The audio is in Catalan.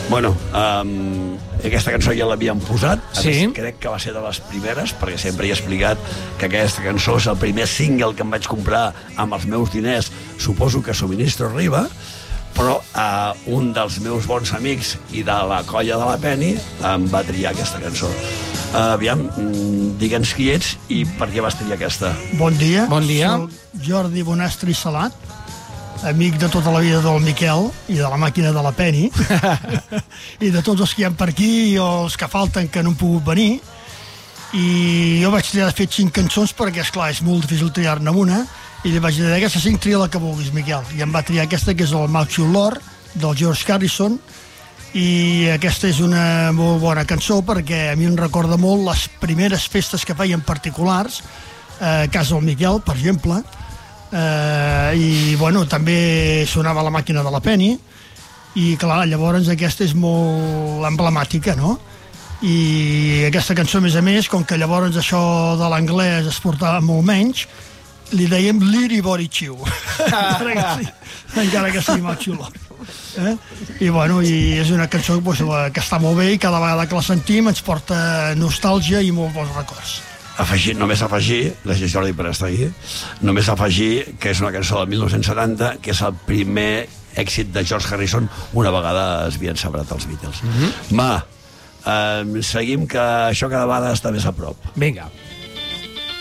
Bueno, aquesta cançó ja l'havíem posat. Sí. Crec que va ser de les primeres, perquè sempre he explicat que aquesta cançó és el primer single que em vaig comprar amb els meus diners, suposo que Subministro Riba, però un dels meus bons amics i de la colla de la Penny em va triar aquesta cançó. Aviam, digue'ns qui ets i per què vas triar aquesta. Bon dia. Bon dia. Soc Jordi Bonastre i Salat, amic de tota la vida del Miquel i de la màquina de la Penny i de tots els que hi ha per aquí i els que falten que no han pogut venir. I jo vaig triar de fet 5 cançons perquè, esclar, és molt difícil triar-ne una, i li vaig dir d'aquesta 5 tria la que vulguis, Miquel, i em va triar aquesta, que és el Mouth You Lord del George Harrison. I aquesta és una molt bona cançó perquè a mi em recorda molt les primeres festes que feien particulars a casa del Miquel, per exemple. I bueno, també sonava la màquina de la Penny i clar, llavors aquesta és molt emblemàtica, no? I aquesta cançó, a més, com que llavors això de l'anglès es portava molt menys, li dèiem Liri Bori Chiu encara que sigui molt xulo. I bueno, i és una cançó pues, que està molt bé i cada vegada que la sentim ens porta nostàlgia i molt bons records. Només afegir, gràcies Jordi per estar aquí, només afegir que és una cançó del 1970, que és el primer èxit de George Harrison una vegada es havien separat els Beatles. Seguim, que això cada vegada està més a prop. Vinga.